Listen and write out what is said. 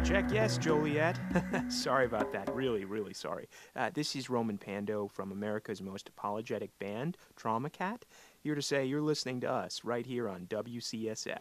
check. Yes, Joliet. Sorry about that. Really, really sorry. This is Roman Pando from America's most apologetic band, Trauma Cat, here to say you're listening to us right here on WCSF.